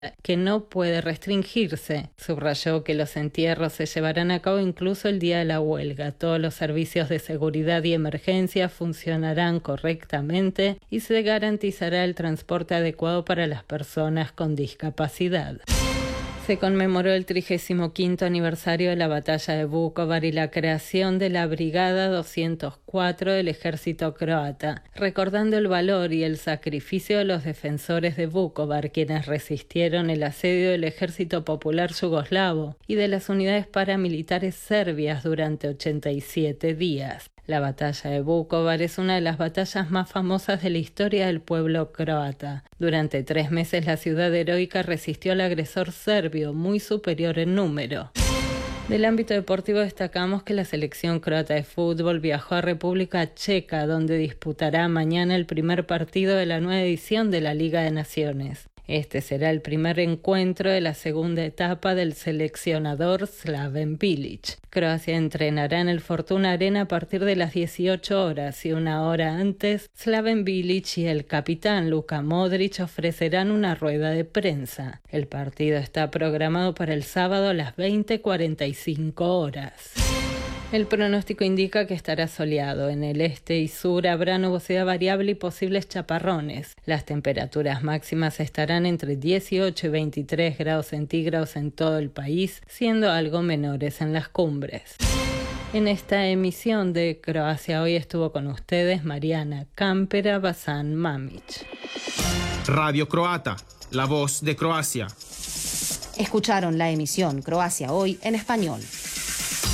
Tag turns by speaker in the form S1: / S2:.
S1: que no puede restringirse. Subrayó que los entierros se llevarán a cabo incluso el día de la huelga. Todos los servicios de seguridad y emergencia funcionarán correctamente y se garantizará el transporte adecuado para las personas con discapacidad. Se conmemoró el 35º aniversario de la batalla de Vukovar y la creación de la Brigada 204 del ejército croata, recordando el valor y el sacrificio de los defensores de Vukovar, quienes resistieron el asedio del ejército popular yugoslavo y de las unidades paramilitares serbias durante 87 días. La batalla de Vukovar es una de las batallas más famosas de la historia del pueblo croata. Durante 3 meses la ciudad heroica resistió al agresor serbio, muy superior en número. Del ámbito deportivo destacamos que la selección croata de fútbol viajó a República Checa, donde disputará mañana el primer partido de la nueva edición de la Liga de Naciones. Este será el primer encuentro de la segunda etapa del seleccionador Slaven Bilic. Croacia entrenará en el Fortuna Arena a partir de las 18 horas y 1 hora antes, Slaven Bilic y el capitán Luka Modric ofrecerán una rueda de prensa. El partido está programado para el sábado a las 20:45 horas. El pronóstico indica que estará soleado. En el este y sur habrá nubosidad variable y posibles chaparrones. Las temperaturas máximas estarán entre 18 y 23 grados centígrados en todo el país, siendo algo menores en las cumbres. En esta emisión de Croacia Hoy estuvo con ustedes Mariana Campera Bazán Mamić.
S2: Radio Croata, la voz de Croacia.
S3: Escucharon la emisión Croacia Hoy en español.